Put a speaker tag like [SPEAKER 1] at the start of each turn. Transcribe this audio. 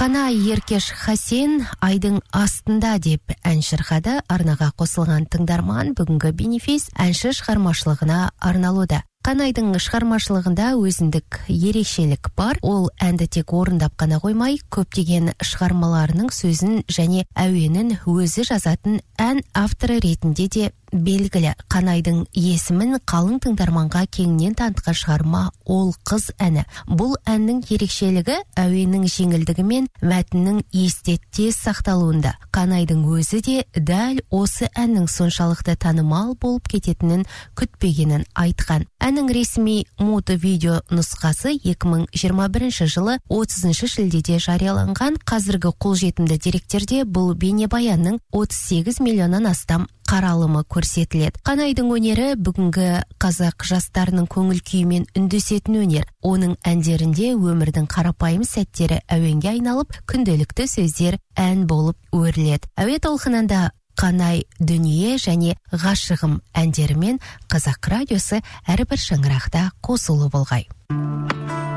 [SPEAKER 1] Қанай Еркеш Хасен айдың астында деп ән шырқады. Арнаға қосылған тыңдарман бүгінгі бенефис әнші шығармашылығына арналуда. Қанайдың шығармашылығында өзіндік ерекшелік бар. Ол әнді тек орындап қана қоймай, көптеген шығармаларының сөзін және әуенін өзі жазатын ән авторы ретінде де белгілі. Қанайдың есімін қалың тыңдарманға кеңінен танытқан шығарма «Ол қыз» әні. Бұл әннің ерекшелігі әуеннің жеңілдігі мен мәтіннің есте тез сақталуында. Қанайдың өзі де дәл осы әннің соншалықты танымал болып кететінін күтпегенін айтқан. Әннің ресми мото-видео нұсқасы 2021 жылы 30 шілдеде жарияланған. Қазіргі қолжетімді деректерде бұл бейнебаянның 38 миллионнан астам қаралымы көрсетіледі. Қанайдың өнері бүгінгі қазақ жастарының көңіл күйімен үндесетін өнер. Оның әндерінде өмірдің қарапайым сәттері әуенге айналып, күнделікті сөздер ән болып өріледі. Әуе толқынында Қанай дүние және ғашығым әндерімен Қазақ радиосы әрбір шаңырақта қосылу болғай.